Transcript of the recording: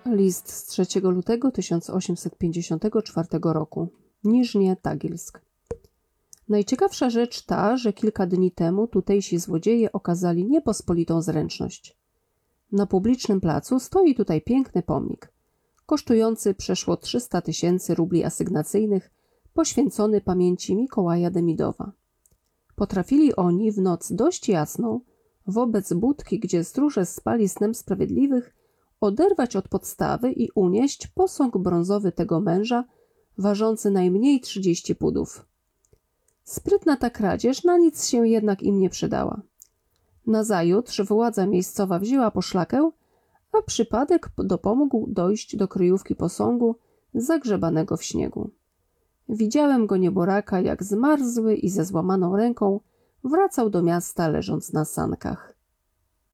List z 3 lutego 1854 roku. Niżnie Tagilsk. Najciekawsza rzecz ta, że kilka dni temu tutejsi złodzieje okazali niepospolitą zręczność. Na publicznym placu stoi tutaj piękny pomnik, kosztujący przeszło 300 000 rubli asygnacyjnych, poświęcony pamięci Mikołaja Demidowa. Potrafili oni w noc dość jasną, wobec budki, gdzie stróże spali snem sprawiedliwych, oderwać od podstawy i unieść posąg brązowy tego męża, ważący najmniej 30 pudów. Sprytna ta kradzież na nic się jednak im nie przydała. Nazajutrz władza miejscowa wzięła poszlakę, a przypadek dopomógł dojść do kryjówki posągu zagrzebanego w śniegu. Widziałem go nieboraka, jak zmarzły i ze złamaną ręką wracał do miasta, leżąc na sankach.